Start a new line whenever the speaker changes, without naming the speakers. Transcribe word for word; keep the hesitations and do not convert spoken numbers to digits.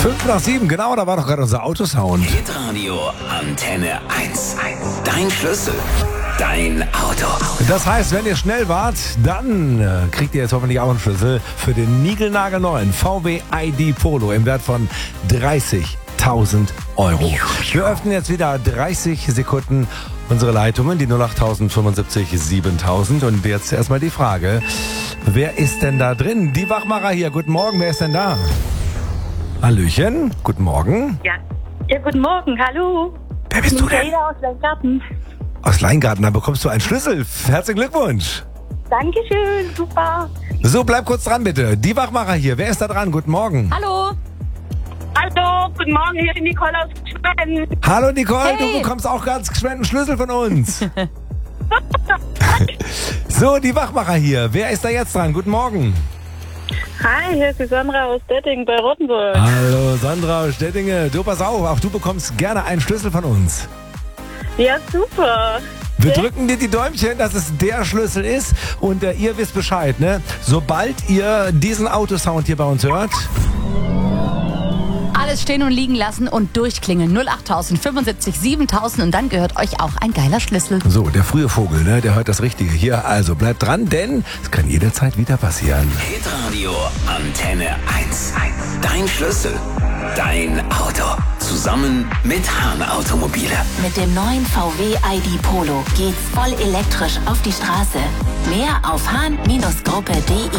Fünf nach sieben, genau, da war doch gerade unser Autosound.
Hitradio Antenne eins. Dein Schlüssel, dein Auto.
Das heißt, wenn ihr schnell wart, dann äh, kriegt ihr jetzt hoffentlich auch einen Schlüssel für den niegelnagelneuen V W I D Polo im Wert von dreißigtausend Euro. Wir öffnen jetzt wieder dreißig Sekunden unsere Leitungen, die null acht fünfundsiebzig siebentausend. Und jetzt erstmal die Frage, wer ist denn da drin? Die Wachmacher hier, guten Morgen, wer ist denn da? Hallöchen, guten Morgen.
Ja. Ja, guten Morgen, hallo.
Wer bist du denn?
Michaela aus Weingarten.
Aus Leingarten, da bekommst du einen Schlüssel. Herzlichen Glückwunsch.
Dankeschön, super.
So, bleib kurz dran bitte. Die Wachmacher hier, wer ist da dran? Guten Morgen.
Hallo.
Hallo, guten Morgen, hier ist Nicole aus Schweden.
Hallo Nicole,
Hey.
du bekommst auch ganz geschwind einen Schlüssel von uns. So, die Wachmacher hier, wer ist da jetzt dran? Guten Morgen.
Hi, hier ist die Sandra aus Detting bei Rottenburg.
Hallo Sandra aus Stettinge. Du, pass auf, auch du bekommst gerne einen Schlüssel von uns.
Ja, super.
Wir drücken dir die Däumchen, dass es der Schlüssel ist. Und äh, ihr wisst Bescheid, ne? Sobald ihr diesen Autosound hier bei uns hört,
Alles stehen und liegen lassen und durchklingeln. null acht fünfundsiebzig siebentausend und dann gehört euch auch ein geiler Schlüssel.
so, der frühe Vogel, ne? Der hört das Richtige hier. Also bleibt dran, denn es kann jederzeit wieder passieren.
Hitradio Antenne eins. Dein Schlüssel, dein Auto. Zusammen mit Hahn Automobile.
Mit dem neuen V W I D Polo geht's voll elektrisch auf die Straße. Mehr auf hahn Gruppe punkt de.